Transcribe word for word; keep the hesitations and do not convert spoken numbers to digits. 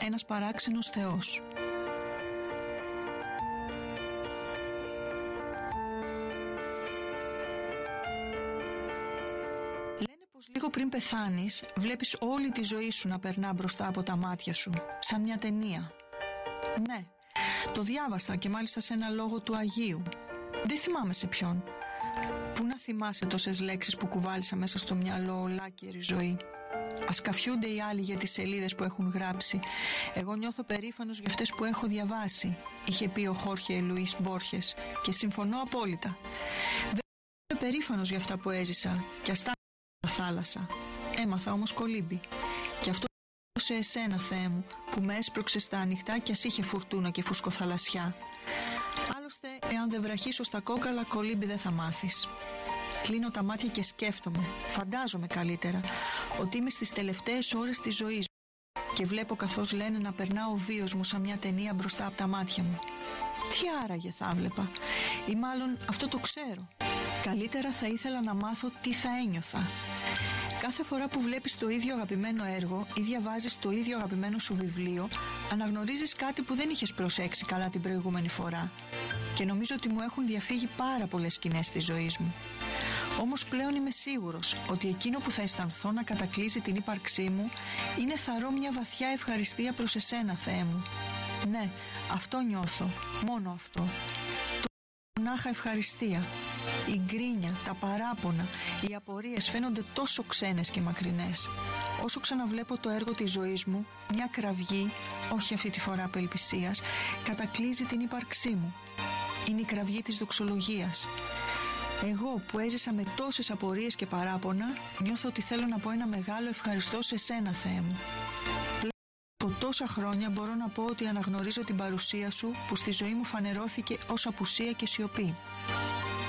ένας παράξενος θεός. Λένε πως λίγο πριν πεθάνεις, βλέπεις όλη τη ζωή σου να περνά μπροστά από τα μάτια σου, σαν μια ταινία. Ναι, το διάβασα και μάλιστα σε ένα λόγο του Αγίου. Δεν θυμάμαι σε ποιον. Πού να θυμάσαι τόσες λέξεις που κουβάλισα μέσα στο μυαλό ολάκερη ζωή. Ας καφιούνται οι άλλοι για τις σελίδες που έχουν γράψει. Εγώ νιώθω περήφανος για αυτές που έχω διαβάσει, είχε πει ο Χόρχε Λουίς Μπόρχες, και συμφωνώ απόλυτα. Δεν είμαι περήφανος για αυτά που έζησα και αστάθησα στη θάλασσα. Έμαθα όμως κολύμπι. Και αυτό σε εσένα, Θεέ μου, που με έσπρωξε στα ανοιχτά κι ας είχε φουρτούνα και φουσκοθαλασσιά. Άλλωστε, εάν δεν βραχίσω στα κόκαλα, κολύμπι δεν θα μάθεις. Κλείνω τα μάτια και σκέφτομαι, φαντάζομαι καλύτερα, ότι είμαι στις τελευταίες ώρες της ζωής μου και βλέπω καθώς λένε να περνά ο βίος μου σαν μια ταινία μπροστά από τα μάτια μου. Τι άραγε θα βλέπα, ή μάλλον αυτό το ξέρω. Καλύτερα θα ήθελα να μάθω τι θα ένιωθα. Κάθε φορά που βλέπεις το ίδιο αγαπημένο έργο ή διαβάζεις το ίδιο αγαπημένο σου βιβλίο, αναγνωρίζεις κάτι που δεν είχες προσέξει καλά την προηγούμενη φορά. Και νομίζω ότι μου έχουν διαφύγει πάρα πολλές σκηνές της ζωής μου. Όμως πλέον είμαι σίγουρος ότι εκείνο που θα αισθανθώ να κατακλείσει την ύπαρξή μου είναι θαρώ μια βαθιά ευχαριστία προς εσένα, Θεέ μου. Ναι, αυτό νιώθω, μόνο αυτό. Το μονάχα ευχαριστία. Η γκρίνια, τα παράπονα, οι απορίες φαίνονται τόσο ξένες και μακρινές. Όσο ξαναβλέπω το έργο της ζωής μου, μια κραυγή, όχι αυτή τη φορά απελπισίας, κατακλείζει την ύπαρξή μου. Είναι η κραυγή της δοξολογίας. Εγώ που έζησα με τόσες απορίες και παράπονα, νιώθω ότι θέλω να πω ένα μεγάλο ευχαριστώ σε σένα, Θεέ μου. Από τόσα χρόνια μπορώ να πω ότι αναγνωρίζω την παρουσία σου που στη ζωή μου φανερώθηκε ως απουσία και σιωπή.